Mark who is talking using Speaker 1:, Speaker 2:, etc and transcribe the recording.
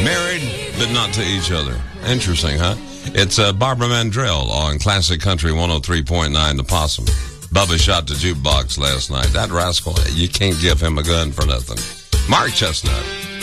Speaker 1: Married, but not to each other. Interesting, huh? It's Barbara Mandrell on Classic Country 103.9 The Possum. Bubba shot the jukebox last night. That rascal, you can't give him a gun for nothing. Mark Chestnut.